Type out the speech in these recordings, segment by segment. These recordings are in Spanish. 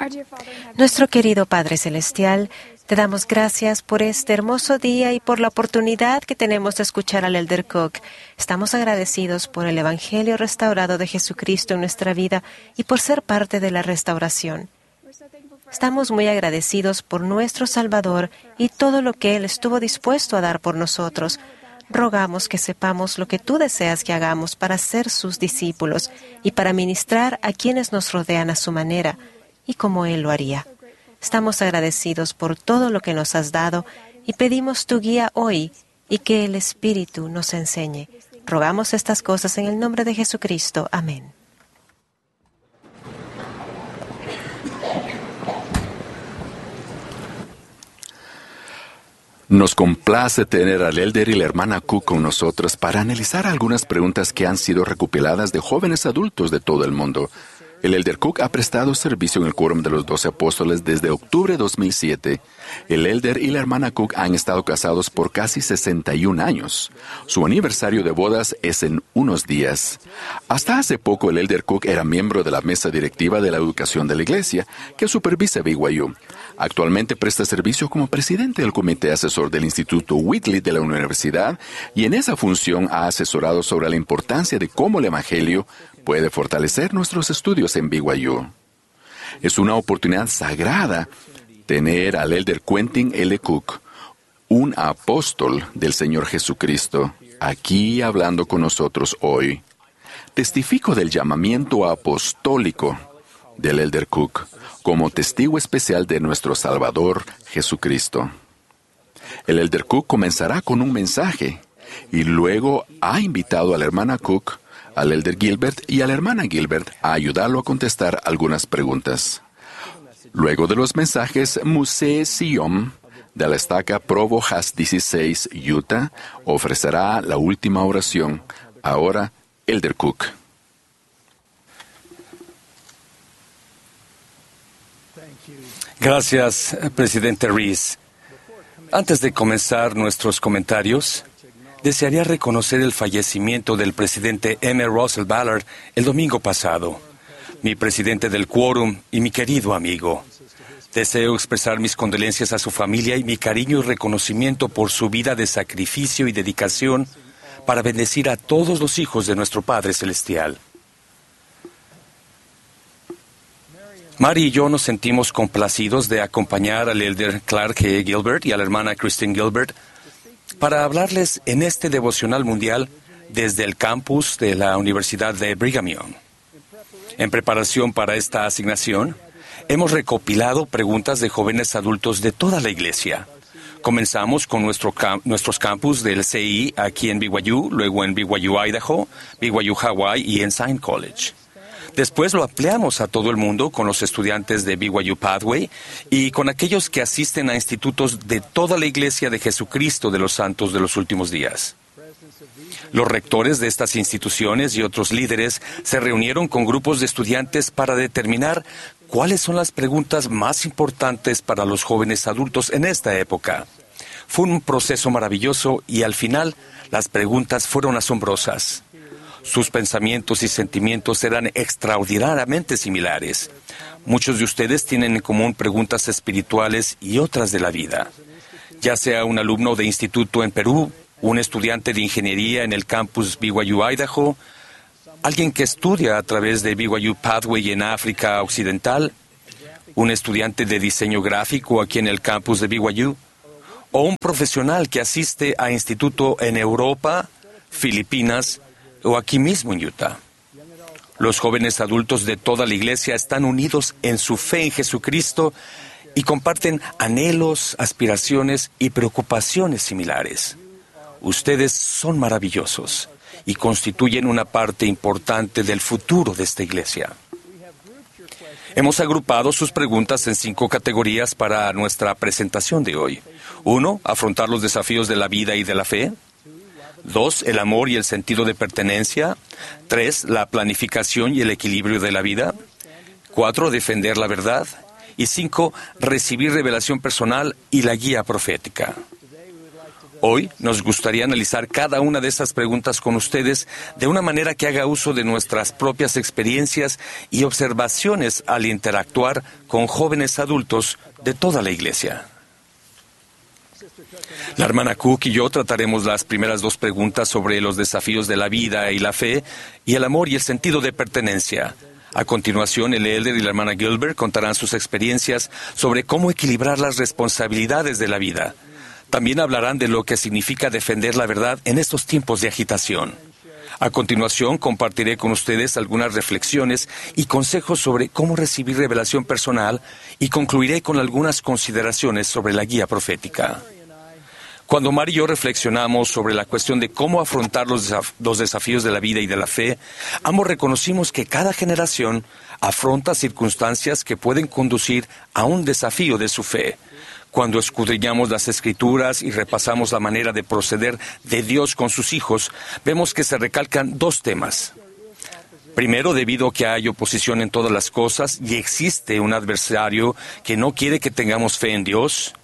Nuestro querido Padre Celestial, te damos gracias por este hermoso día y por la oportunidad que tenemos de escuchar al Elder Cook. Estamos agradecidos por el Evangelio restaurado de Jesucristo en nuestra vida y por ser parte de la restauración. Estamos muy agradecidos por nuestro Salvador y todo lo que Él estuvo dispuesto a dar por nosotros. Rogamos que sepamos lo que tú deseas que hagamos para ser sus discípulos y para ministrar a quienes nos rodean a su manera y como Él lo haría. Estamos agradecidos por todo lo que nos has dado y pedimos tu guía hoy y que el Espíritu nos enseñe. Rogamos estas cosas en el nombre de Jesucristo. Amén. Nos complace tener al Elder y la hermana Cook con nosotros para analizar algunas preguntas que han sido recopiladas de jóvenes adultos de todo el mundo. El Elder Cook ha prestado servicio en el Quórum de los 12 Apóstoles desde octubre de 2007. El Elder y la hermana Cook han estado casados por casi 61 años. Su aniversario de bodas es en unos días. Hasta hace poco el Elder Cook era miembro de la mesa directiva de la educación de la iglesia, que supervisa BYU. Actualmente presta servicio como presidente del comité asesor del Instituto Whitley de la universidad y en esa función ha asesorado sobre la importancia de cómo el Evangelio puede fortalecer nuestros estudios en BYU. Es una oportunidad sagrada tener al Elder Quentin L. Cook, un apóstol del Señor Jesucristo, aquí hablando con nosotros hoy. Testifico del llamamiento apostólico del Elder Cook como testigo especial de nuestro Salvador Jesucristo. El Elder Cook comenzará con un mensaje y luego ha invitado a la hermana Cook, al Elder Gilbert y a la hermana Gilbert a ayudarlo a contestar algunas preguntas. Luego de los mensajes, Muse Sion, de la estaca Provo Has 16, Utah, ofrecerá la última oración. Ahora, Elder Cook. Gracias, presidente Rees. Antes de comenzar nuestros comentarios, desearía reconocer el fallecimiento del presidente M. Russell Ballard el domingo pasado, mi presidente del Quórum y mi querido amigo. Deseo expresar mis condolencias a su familia y mi cariño y reconocimiento por su vida de sacrificio y dedicación para bendecir a todos los hijos de nuestro Padre Celestial. Mary y yo nos sentimos complacidos de acompañar al Elder Clark G. Gilbert y a la hermana Christine Gilbert para hablarles en este devocional mundial desde el campus de la Universidad de Brigham Young. En preparación para esta asignación, hemos recopilado preguntas de jóvenes adultos de toda la iglesia. Comenzamos con nuestros campus del CI aquí en BYU, luego en BYU Idaho, BYU Hawaii y en Ensign College. Después lo ampliamos a todo el mundo con los estudiantes de BYU Pathway y con aquellos que asisten a institutos de toda la Iglesia de Jesucristo de los Santos de los Últimos Días. Los rectores de estas instituciones y otros líderes se reunieron con grupos de estudiantes para determinar cuáles son las preguntas más importantes para los jóvenes adultos en esta época. Fue un proceso maravilloso y al final las preguntas fueron asombrosas. Sus pensamientos y sentimientos eran extraordinariamente similares. Muchos de ustedes tienen en común preguntas espirituales y otras de la vida. Ya sea un alumno de instituto en Perú, un estudiante de ingeniería en el campus BYU Idaho, alguien que estudia a través de BYU Pathway en África Occidental, un estudiante de diseño gráfico aquí en el campus de BYU, o un profesional que asiste a instituto en Europa, Filipinas, o aquí mismo en Utah. Los jóvenes adultos de toda la iglesia están unidos en su fe en Jesucristo y comparten anhelos, aspiraciones y preocupaciones similares. Ustedes son maravillosos y constituyen una parte importante del futuro de esta iglesia. Hemos agrupado sus preguntas en 5 categorías para nuestra presentación de hoy. 1. Afrontar los desafíos de la vida y de la fe. 2. El amor y el sentido de pertenencia. 3. La planificación y el equilibrio de la vida. 4. Defender la verdad. Y 5. Recibir revelación personal y la guía profética. Hoy nos gustaría analizar cada una de estas preguntas con ustedes de una manera que haga uso de nuestras propias experiencias y observaciones al interactuar con jóvenes adultos de toda la Iglesia. La hermana Cook y yo trataremos las primeras dos preguntas sobre los desafíos de la vida y la fe, y el amor y el sentido de pertenencia. A continuación, el elder y la hermana Gilbert contarán sus experiencias sobre cómo equilibrar las responsabilidades de la vida. También hablarán de lo que significa defender la verdad en estos tiempos de agitación. A continuación, compartiré con ustedes algunas reflexiones y consejos sobre cómo recibir revelación personal y concluiré con algunas consideraciones sobre la guía profética. Cuando Mary y yo reflexionamos sobre la cuestión de cómo afrontar los desafíos de la vida y de la fe, ambos reconocimos que cada generación afronta circunstancias que pueden conducir a un desafío de su fe. Cuando escudriñamos las Escrituras y repasamos la manera de proceder de Dios con sus hijos, vemos que se recalcan dos temas. Primero, debido a que hay oposición en todas las cosas y existe un adversario que no quiere que tengamos fe en Dios,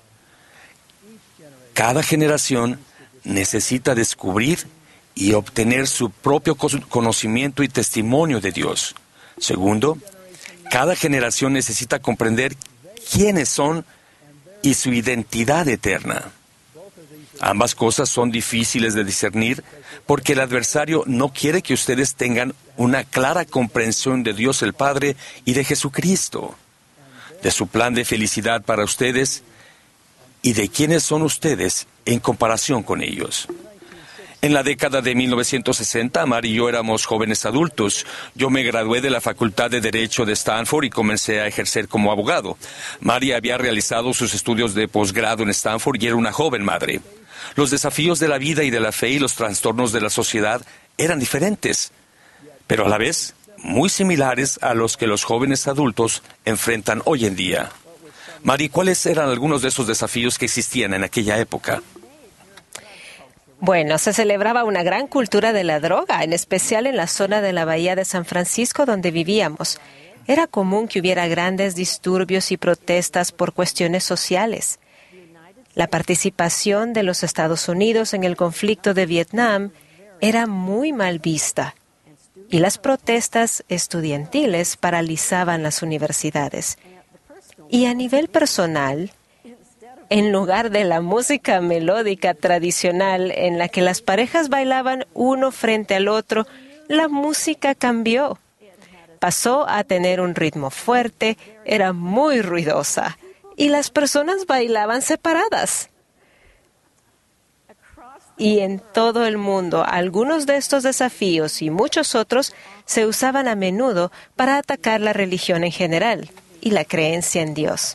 cada generación necesita descubrir y obtener su propio conocimiento y testimonio de Dios. Segundo, cada generación necesita comprender quiénes son y su identidad eterna. Ambas cosas son difíciles de discernir porque el adversario no quiere que ustedes tengan una clara comprensión de Dios el Padre y de Jesucristo, de su plan de felicidad para ustedes y de quiénes son ustedes en comparación con ellos. En la década de 1960, Mary y yo éramos jóvenes adultos. Yo me gradué de la Facultad de Derecho de Stanford y comencé a ejercer como abogado. Mary había realizado sus estudios de posgrado en Stanford y era una joven madre. Los desafíos de la vida y de la fe y los trastornos de la sociedad eran diferentes, pero a la vez muy similares a los que los jóvenes adultos enfrentan hoy en día. Mary, ¿cuáles eran algunos de esos desafíos que existían en aquella época? Bueno, se celebraba una gran cultura de la droga, en especial en la zona de la Bahía de San Francisco donde vivíamos. Era común que hubiera grandes disturbios y protestas por cuestiones sociales. La participación de los Estados Unidos en el conflicto de Vietnam era muy mal vista, y las protestas estudiantiles paralizaban las universidades. Y a nivel personal, en lugar de la música melódica tradicional en la que las parejas bailaban uno frente al otro, la música cambió. Pasó a tener un ritmo fuerte, era muy ruidosa, y las personas bailaban separadas. Y en todo el mundo, algunos de estos desafíos y muchos otros se usaban a menudo para atacar la religión en general y la creencia en Dios.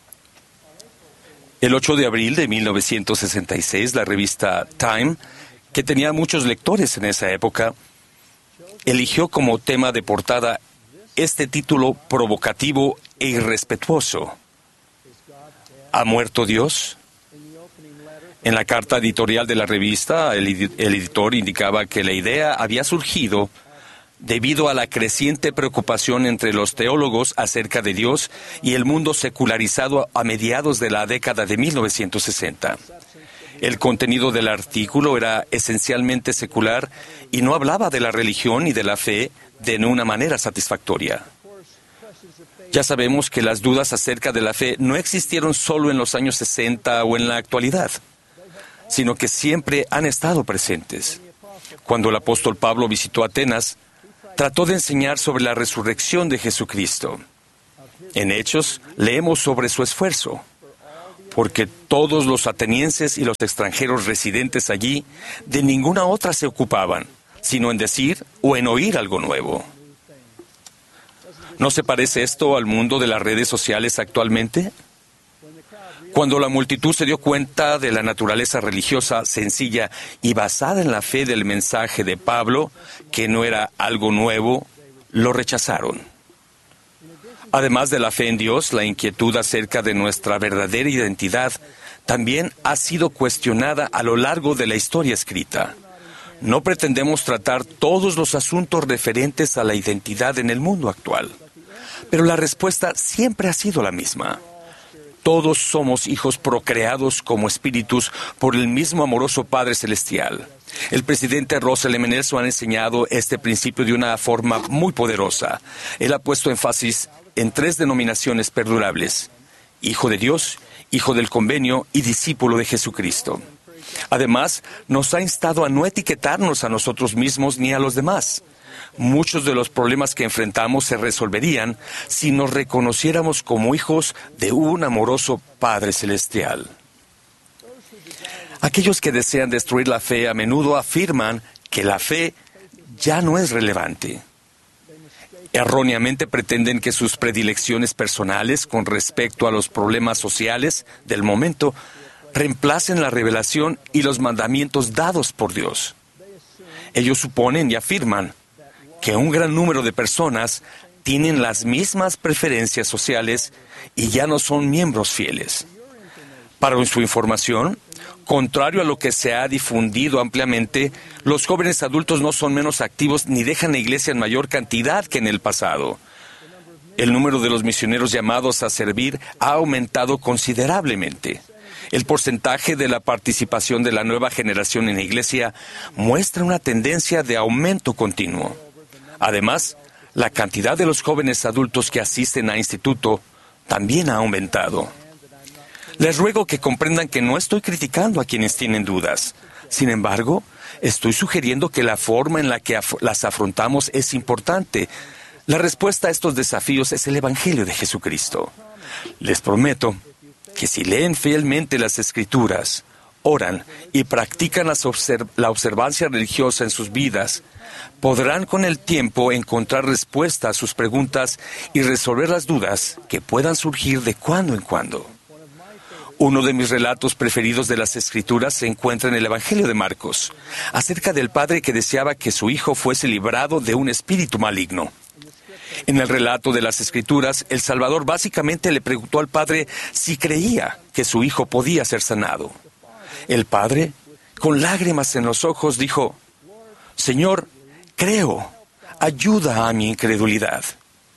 El 8 de abril de 1966, la revista Time, que tenía muchos lectores en esa época, eligió como tema de portada este título provocativo e irrespetuoso: ¿Ha muerto Dios? En la carta editorial de la revista, el editor indicaba que la idea había surgido debido a la creciente preocupación entre los teólogos acerca de Dios y el mundo secularizado a mediados de la década de 1960. El contenido del artículo era esencialmente secular y no hablaba de la religión y de la fe de una manera satisfactoria. Ya sabemos que las dudas acerca de la fe no existieron solo en los años 60 o en la actualidad, sino que siempre han estado presentes. Cuando el apóstol Pablo visitó Atenas, trató de enseñar sobre la resurrección de Jesucristo. En Hechos, leemos sobre su esfuerzo, porque todos los atenienses y los extranjeros residentes allí de ninguna otra se ocupaban, sino en decir o en oír algo nuevo. ¿No se parece esto al mundo de las redes sociales actualmente? Cuando la multitud se dio cuenta de la naturaleza religiosa sencilla y basada en la fe del mensaje de Pablo, que no era algo nuevo, lo rechazaron. Además de la fe en Dios, la inquietud acerca de nuestra verdadera identidad también ha sido cuestionada a lo largo de la historia escrita. No pretendemos tratar todos los asuntos referentes a la identidad en el mundo actual, pero la respuesta siempre ha sido la misma. Todos somos hijos procreados como espíritus por el mismo amoroso Padre Celestial. El presidente Russell M. Nelson ha enseñado este principio de una forma muy poderosa. Él ha puesto énfasis en 3 denominaciones perdurables: Hijo de Dios, Hijo del Convenio y discípulo de Jesucristo. Además, nos ha instado a no etiquetarnos a nosotros mismos ni a los demás. Muchos de los problemas que enfrentamos se resolverían si nos reconociéramos como hijos de un amoroso Padre Celestial. Aquellos que desean destruir la fe a menudo afirman que la fe ya no es relevante. Erróneamente pretenden que sus predilecciones personales con respecto a los problemas sociales del momento reemplacen la revelación y los mandamientos dados por Dios. Ellos suponen y afirman que un gran número de personas tienen las mismas preferencias sociales y ya no son miembros fieles. Para su información, contrario a lo que se ha difundido ampliamente, los jóvenes adultos no son menos activos ni dejan la iglesia en mayor cantidad que en el pasado. El número de los misioneros llamados a servir ha aumentado considerablemente. El porcentaje de la participación de la nueva generación en la iglesia muestra una tendencia de aumento continuo. Además, la cantidad de los jóvenes adultos que asisten a instituto también ha aumentado. Les ruego que comprendan que no estoy criticando a quienes tienen dudas. Sin embargo, estoy sugiriendo que la forma en la que las afrontamos es importante. La respuesta a estos desafíos es el Evangelio de Jesucristo. Les prometo que si leen fielmente las Escrituras, oran y practican la observancia religiosa en sus vidas, podrán con el tiempo encontrar respuesta a sus preguntas y resolver las dudas que puedan surgir de cuando en cuando. Uno de mis relatos preferidos de las Escrituras se encuentra en el Evangelio de Marcos, acerca del padre que deseaba que su hijo fuese librado de un espíritu maligno. En el relato de las Escrituras, el Salvador básicamente le preguntó al padre si creía que su hijo podía ser sanado. El padre, con lágrimas en los ojos, dijo: «Señor, creo, ayuda a mi incredulidad».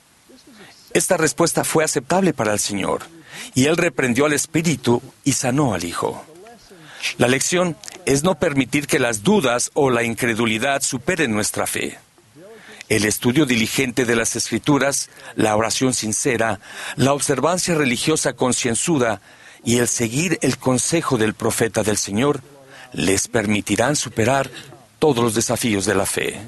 Esta respuesta fue aceptable para el Señor, y Él reprendió al espíritu y sanó al hijo. La lección es no permitir que las dudas o la incredulidad superen nuestra fe. El estudio diligente de las Escrituras, la oración sincera, la observancia religiosa concienzuda y el seguir el consejo del profeta del Señor les permitirán superar todos los desafíos de la fe.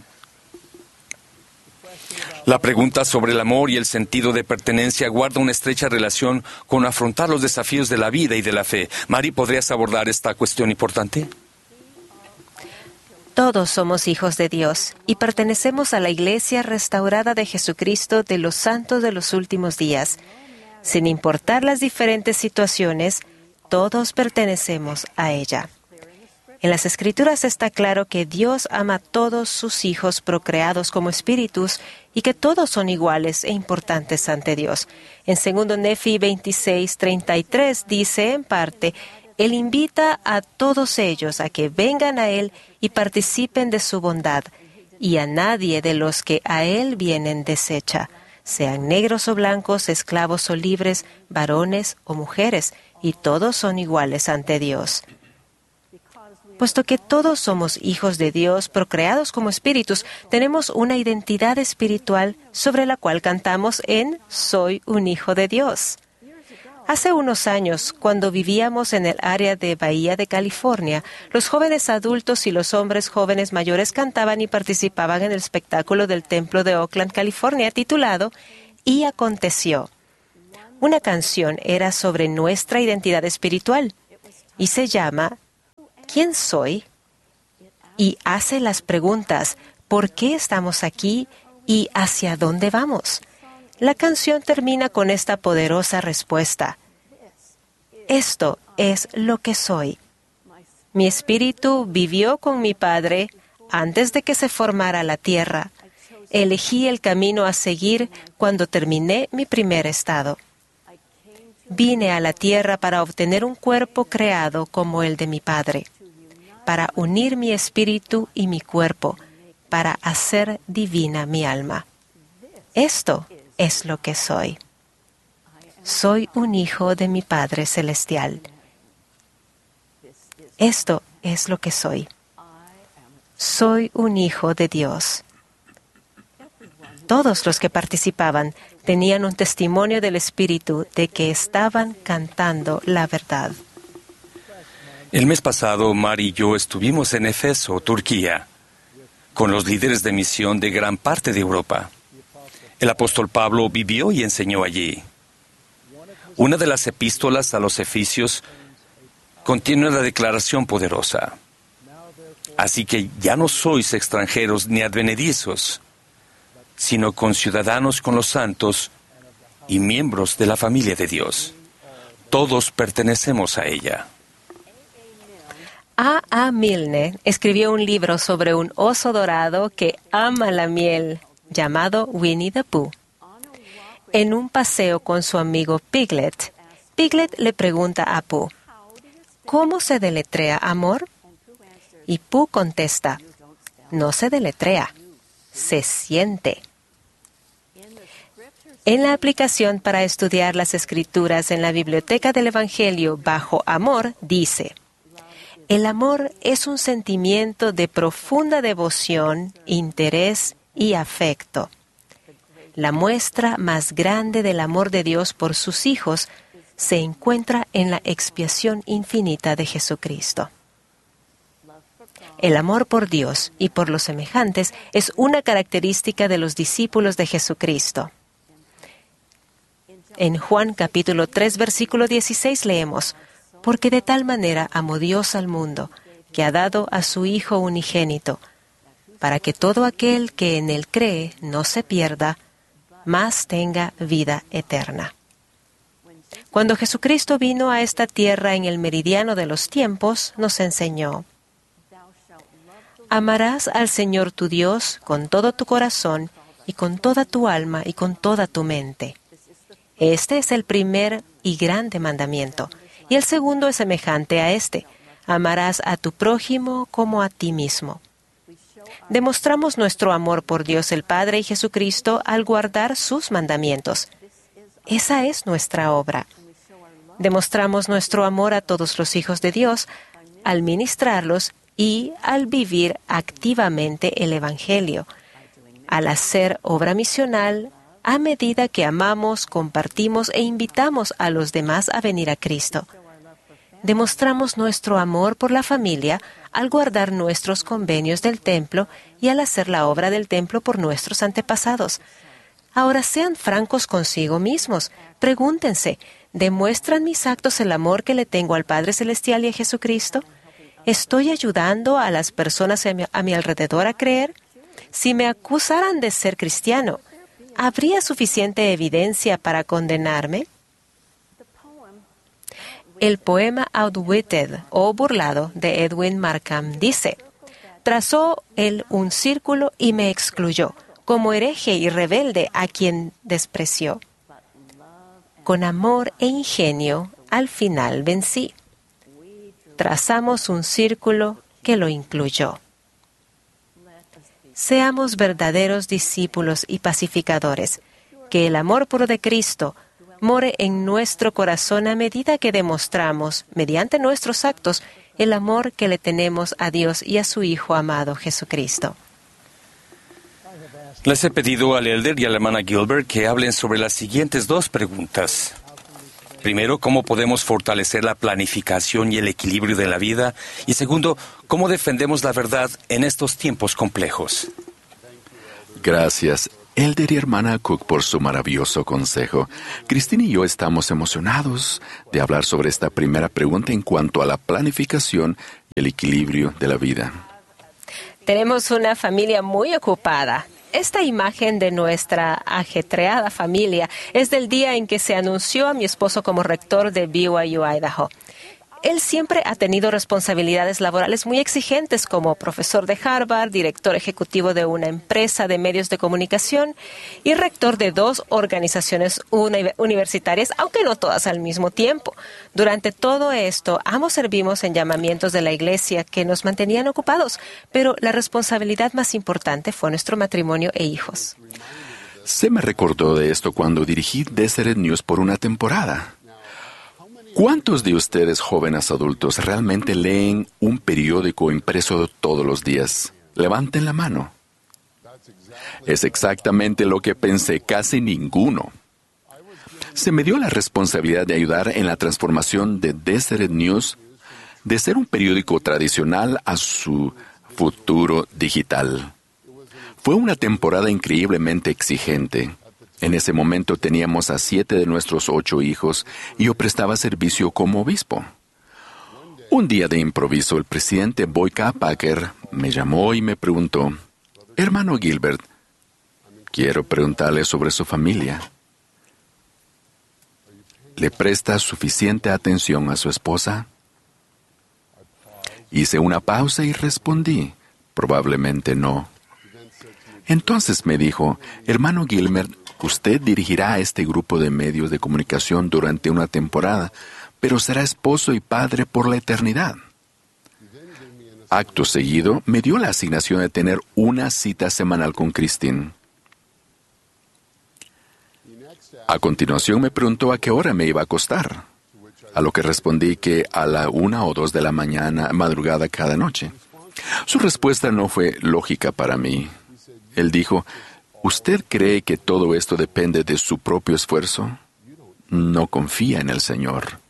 La pregunta sobre el amor y el sentido de pertenencia guarda una estrecha relación con afrontar los desafíos de la vida y de la fe. Mari, ¿podrías abordar esta cuestión importante? Todos somos hijos de Dios y pertenecemos a la Iglesia restaurada de Jesucristo de los santos de los últimos días. Sin importar las diferentes situaciones, todos pertenecemos a ella. En las Escrituras está claro que Dios ama a todos sus hijos procreados como espíritus y que todos son iguales e importantes ante Dios. En 2 Nefi 26:33 dice en parte: Él invita a todos ellos a que vengan a Él y participen de su bondad, y a nadie de los que a Él vienen desecha, sean negros o blancos, esclavos o libres, varones o mujeres, y todos son iguales ante Dios. Puesto que todos somos hijos de Dios, procreados como espíritus, tenemos una identidad espiritual sobre la cual cantamos en Soy un hijo de Dios. Hace unos años, cuando vivíamos en el área de Bahía de California, los jóvenes adultos y los hombres jóvenes mayores cantaban y participaban en el espectáculo del templo de Oakland, California, titulado Y aconteció. Una canción era sobre nuestra identidad espiritual y se llama ¿Quién soy? Y hace las preguntas ¿por qué estamos aquí y hacia dónde vamos? La canción termina con esta poderosa respuesta: Esto es lo que soy. Mi espíritu vivió con mi Padre antes de que se formara la tierra. Elegí el camino a seguir cuando terminé mi primer estado. Vine a la tierra para obtener un cuerpo creado como el de mi Padre, para unir mi espíritu y mi cuerpo, para hacer divina mi alma. Esto es lo que soy. Soy un hijo de mi Padre Celestial. Esto es lo que soy. Soy un hijo de Dios. Todos los que participaban tenían un testimonio del Espíritu de que estaban cantando la verdad. El mes pasado, Mari y yo estuvimos en Éfeso, Turquía, con los líderes de misión de gran parte de Europa. El apóstol Pablo vivió y enseñó allí. Una de las epístolas a los Efesios contiene una declaración poderosa. Así que ya no sois extranjeros ni advenedizos, sino conciudadanos con los santos y miembros de la familia de Dios. Todos pertenecemos a ella. A. Milne escribió un libro sobre un oso dorado que ama la miel, llamado Winnie the Pooh. En un paseo con su amigo Piglet, Piglet le pregunta a Pooh, ¿cómo se deletrea amor? Y Pooh contesta, no se deletrea, se siente. En la aplicación para estudiar las Escrituras en la Biblioteca del Evangelio bajo amor, dice, el amor es un sentimiento de profunda devoción, interés y afecto. La muestra más grande del amor de Dios por sus hijos se encuentra en la expiación infinita de Jesucristo. El amor por Dios y por los semejantes es una característica de los discípulos de Jesucristo. En Juan capítulo 3, versículo 16 leemos, porque de tal manera amó Dios al mundo, que ha dado a su Hijo unigénito, para que todo aquel que en Él cree no se pierda, mas tenga vida eterna. Cuando Jesucristo vino a esta tierra en el meridiano de los tiempos, nos enseñó, amarás al Señor tu Dios con todo tu corazón y con toda tu alma y con toda tu mente. Este es el primer y grande mandamiento. Y el segundo es semejante a este. Amarás a tu prójimo como a ti mismo. Demostramos nuestro amor por Dios el Padre y Jesucristo al guardar sus mandamientos. Esa es nuestra obra. Demostramos nuestro amor a todos los hijos de Dios al ministrarlos y al vivir activamente el Evangelio, al hacer obra misional a medida que amamos, compartimos e invitamos a los demás a venir a Cristo. Demostramos nuestro amor por la familia al guardar nuestros convenios del templo y al hacer la obra del templo por nuestros antepasados. Ahora sean francos consigo mismos. Pregúntense, ¿demuestran mis actos el amor que le tengo al Padre Celestial y a Jesucristo? ¿Estoy ayudando a las personas a mi alrededor a creer? Si me acusaran de ser cristiano, ¿habría suficiente evidencia para condenarme? El poema Outwitted o Burlado de Edwin Markham dice, trazó él un círculo y me excluyó, como hereje y rebelde a quien despreció. Con amor e ingenio, al final vencí. Trazamos un círculo que lo incluyó. Seamos verdaderos discípulos y pacificadores, que el amor puro de Cristo more en nuestro corazón a medida que demostramos, mediante nuestros actos, el amor que le tenemos a Dios y a su Hijo amado Jesucristo. Les he pedido al elder y a la hermana Gilbert que hablen sobre las siguientes dos preguntas. Primero, ¿cómo podemos fortalecer la planificación y el equilibrio de la vida? Y segundo, ¿cómo defendemos la verdad en estos tiempos complejos? Gracias, elder y hermana Cook, por su maravilloso consejo. Cristina y yo estamos emocionados de hablar sobre esta primera pregunta en cuanto a la planificación y el equilibrio de la vida. Tenemos una familia muy ocupada. Esta imagen de nuestra ajetreada familia es del día en que se anunció a mi esposo como rector de BYU Idaho. Él siempre ha tenido responsabilidades laborales muy exigentes como profesor de Harvard, director ejecutivo de una empresa de medios de comunicación y rector de 2 organizaciones universitarias, aunque no todas al mismo tiempo. Durante todo esto, ambos servimos en llamamientos de la iglesia que nos mantenían ocupados, pero la responsabilidad más importante fue nuestro matrimonio e hijos. Se me recordó de esto cuando dirigí Deseret News por una temporada. ¿Cuántos de ustedes, jóvenes adultos, realmente leen un periódico impreso todos los días? Levanten la mano. Es exactamente lo que pensé, casi ninguno. Se me dio la responsabilidad de ayudar en la transformación de Deseret News de ser un periódico tradicional a su futuro digital. Fue una temporada increíblemente exigente. En ese momento teníamos a 7 de nuestros 8 hijos y yo prestaba servicio como obispo. Un día de improviso, el presidente Boyka Packer me llamó y me preguntó: «Hermano Gilbert, quiero preguntarle sobre su familia. ¿Le presta suficiente atención a su esposa?» Hice una pausa y respondí: «Probablemente no». Entonces me dijo: «Hermano Gilbert, usted dirigirá a este grupo de medios de comunicación durante una temporada, pero será esposo y padre por la eternidad». Acto seguido, me dio la asignación de tener una cita semanal con Christine. A continuación me preguntó a qué hora me iba a acostar, a lo que respondí que a la 1 o 2 de la madrugada cada noche. Su respuesta no fue lógica para mí. Él dijo: «¿Usted cree que todo esto depende de su propio esfuerzo? No confía en el Señor».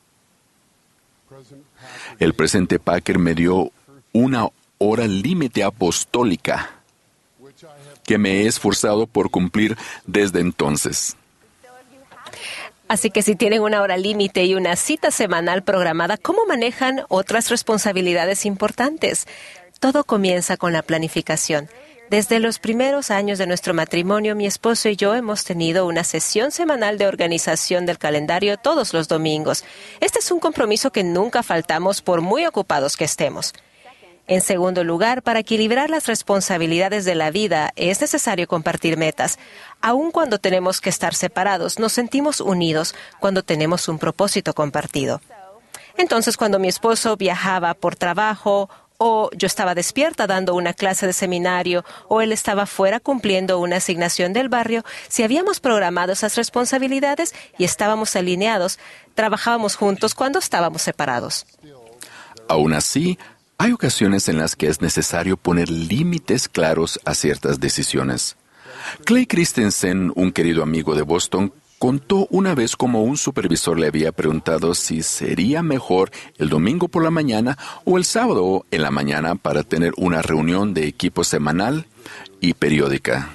El presidente Packer me dio una hora límite apostólica que me he esforzado por cumplir desde entonces. Así que si tienen una hora límite y una cita semanal programada, ¿cómo manejan otras responsabilidades importantes? Todo comienza con la planificación. Desde los primeros años de nuestro matrimonio, mi esposo y yo hemos tenido una sesión semanal de organización del calendario todos los domingos. Este es un compromiso que nunca faltamos por muy ocupados que estemos. En segundo lugar, para equilibrar las responsabilidades de la vida, es necesario compartir metas. Aun cuando tenemos que estar separados, nos sentimos unidos cuando tenemos un propósito compartido. Entonces, cuando mi esposo viajaba por trabajo, o yo estaba despierta dando una clase de seminario, o él estaba fuera cumpliendo una asignación del barrio, si habíamos programado esas responsabilidades y estábamos alineados, trabajábamos juntos cuando estábamos separados. Aún así, hay ocasiones en las que es necesario poner límites claros a ciertas decisiones. Clay Christensen, un querido amigo de Boston, contó una vez cómo un supervisor le había preguntado si sería mejor el domingo por la mañana o el sábado en la mañana para tener una reunión de equipo semanal y periódica.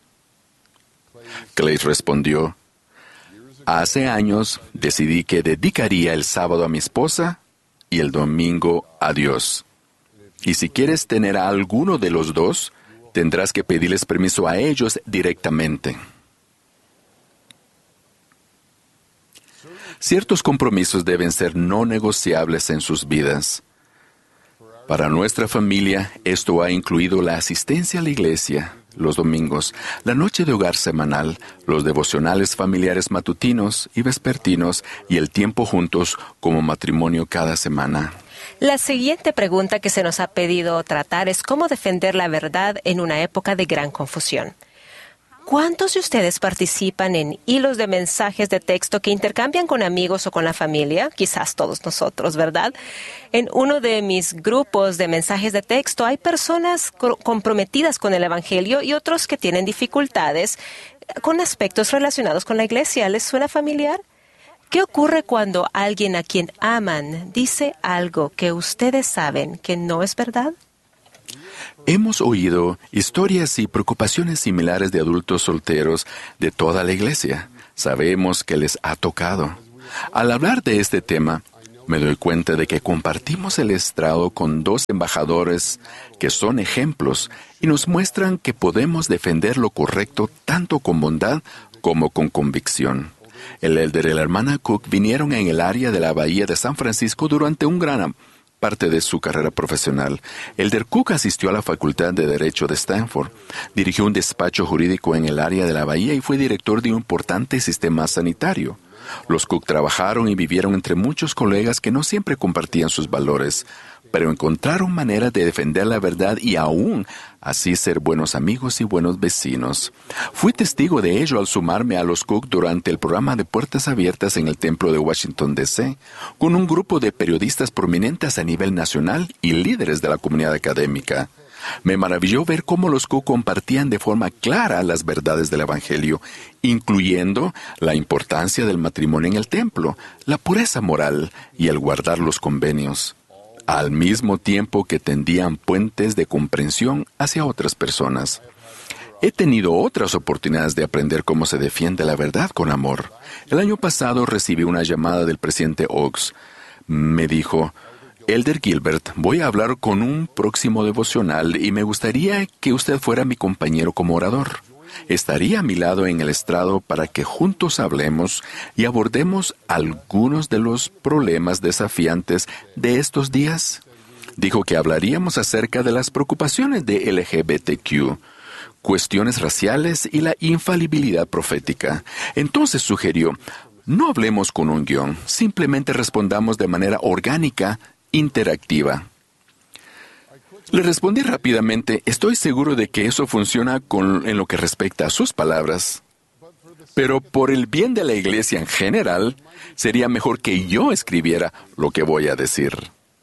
Clay respondió: «Hace años decidí que dedicaría el sábado a mi esposa y el domingo a Dios. Y si quieres tener a alguno de los dos, tendrás que pedirles permiso a ellos directamente». Ciertos compromisos deben ser no negociables en sus vidas. Para nuestra familia, esto ha incluido la asistencia a la iglesia los domingos, la noche de hogar semanal, los devocionales familiares matutinos y vespertinos y el tiempo juntos como matrimonio cada semana. La siguiente pregunta que se nos ha pedido tratar es cómo defender la verdad en una época de gran confusión. ¿Cuántos de ustedes participan en hilos de mensajes de texto que intercambian con amigos o con la familia? Quizás todos nosotros, ¿verdad? En uno de mis grupos de mensajes de texto hay personas comprometidas con el Evangelio y otros que tienen dificultades con aspectos relacionados con la iglesia. ¿Les suena familiar? ¿Qué ocurre cuando alguien a quien aman dice algo que ustedes saben que no es verdad? Hemos oído historias y preocupaciones similares de adultos solteros de toda la iglesia. Sabemos que les ha tocado. Al hablar de este tema, me doy cuenta de que compartimos el estrado con 2 embajadores que son ejemplos y nos muestran que podemos defender lo correcto tanto con bondad como con convicción. El elder y la hermana Cook vinieron en el área de la Bahía de San Francisco durante un gran parte de su carrera profesional. Elder Cook asistió a la Facultad de Derecho de Stanford, dirigió un despacho jurídico en el área de la Bahía y fue director de un importante sistema sanitario. Los Cook trabajaron y vivieron entre muchos colegas que no siempre compartían sus valores. pero encontraron maneras de defender la verdad y aún así ser buenos amigos y buenos vecinos. Fui testigo de ello al sumarme a los Cook durante el programa de Puertas Abiertas en el Templo de Washington, D.C., con un grupo de periodistas prominentes a nivel nacional y líderes de la comunidad académica. Me maravilló ver cómo los Cook compartían de forma clara las verdades del Evangelio, incluyendo la importancia del matrimonio en el templo, la pureza moral y el guardar los convenios, al mismo tiempo que tendían puentes de comprensión hacia otras personas. He tenido otras oportunidades de aprender cómo se defiende la verdad con amor. El año pasado recibí una llamada del presidente Oaks. Me dijo: Elder Gilbert, voy a hablar con un próximo devocional y me gustaría que usted fuera mi compañero como orador. Estaría a mi lado en el estrado para que juntos hablemos y abordemos algunos de los problemas desafiantes de estos días. Dijo que hablaríamos acerca de las preocupaciones de LGBTQ, cuestiones raciales y la infalibilidad profética. Entonces sugirió: no hablemos con un guión, simplemente respondamos de manera orgánica, interactiva. Le respondí rápidamente: estoy seguro de que eso funciona en lo que respecta a sus palabras, pero por el bien de la iglesia en general, sería mejor que yo escribiera lo que voy a decir.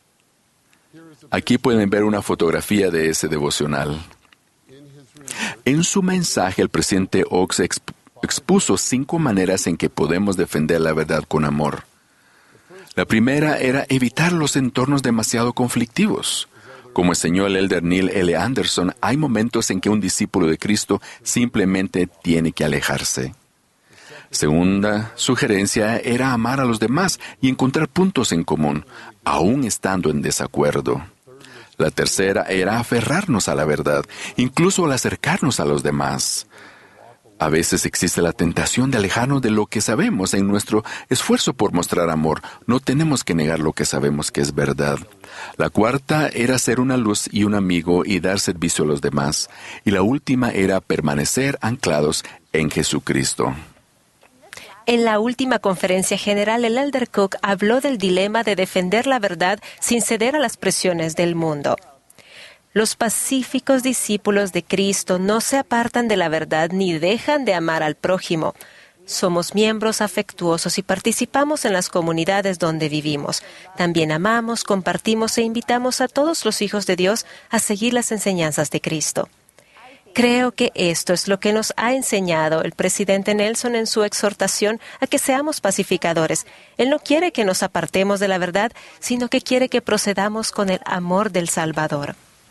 Aquí pueden ver una fotografía de ese devocional. En su mensaje, el presidente Oaks expuso 5 maneras en que podemos defender la verdad con amor. La primera era evitar los entornos demasiado conflictivos. Como enseñó el elder Neil L. Anderson, hay momentos en que un discípulo de Cristo simplemente tiene que alejarse. Segunda sugerencia era amar a los demás y encontrar puntos en común, aún estando en desacuerdo. La tercera era aferrarnos a la verdad, incluso al acercarnos a los demás. A veces existe la tentación de alejarnos de lo que sabemos en nuestro esfuerzo por mostrar amor. No tenemos que negar lo que sabemos que es verdad. La cuarta era ser una luz y un amigo y dar servicio a los demás. Y la última era permanecer anclados en Jesucristo. En la última conferencia general, el elder Cook habló del dilema de defender la verdad sin ceder a las presiones del mundo. Los pacíficos discípulos de Cristo no se apartan de la verdad ni dejan de amar al prójimo. Somos miembros afectuosos y participamos en las comunidades donde vivimos. También amamos, compartimos e invitamos a todos los hijos de Dios a seguir las enseñanzas de Cristo. Creo que esto es lo que nos ha enseñado el presidente Nelson en su exhortación a que seamos pacificadores. Él no quiere que nos apartemos de la verdad, sino que quiere que procedamos con el amor del Salvador.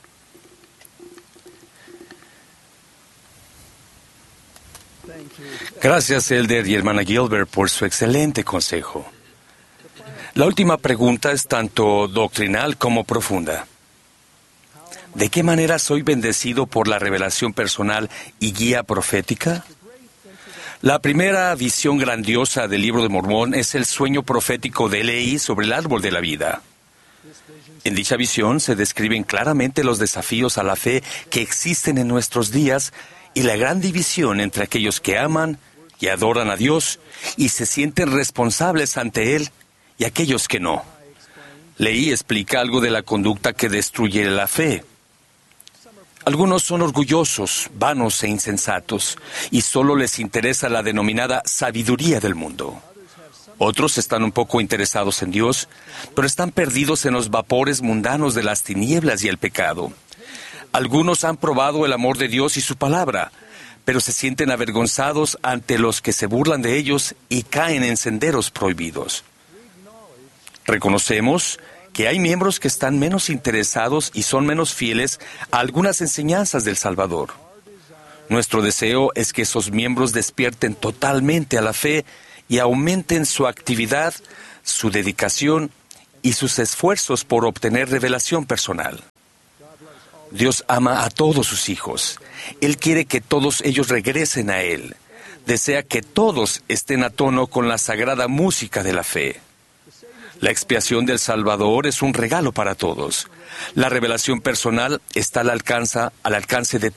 Gracias, Elder y hermana Gilbert, por su excelente consejo. La última pregunta es tanto doctrinal como profunda. ¿De qué manera soy bendecido por la revelación personal y guía profética? La primera visión grandiosa del Libro de Mormón es el sueño profético de Leí sobre el árbol de la vida. En dicha visión se describen claramente los desafíos a la fe que existen en nuestros días y la gran división entre aquellos que aman y adoran a Dios y se sienten responsables ante Él y aquellos que no. Leí explica algo de la conducta que destruye la fe. Algunos son orgullosos, vanos e insensatos, y solo les interesa la denominada sabiduría del mundo. Otros están un poco interesados en Dios, pero están perdidos en los vapores mundanos de las tinieblas y el pecado. Algunos han probado el amor de Dios y su palabra, pero se sienten avergonzados ante los que se burlan de ellos y caen en senderos prohibidos. Reconocemos que hay miembros que están menos interesados y son menos fieles a algunas enseñanzas del Salvador. Nuestro deseo es que esos miembros despierten totalmente a la fe y aumenten su actividad, su dedicación y sus esfuerzos por obtener revelación personal. Dios ama a todos sus hijos. Él quiere que todos ellos regresen a Él. Desea que todos estén a tono con la sagrada música de la fe. La expiación del Salvador es un regalo para todos. La revelación personal está al alcance de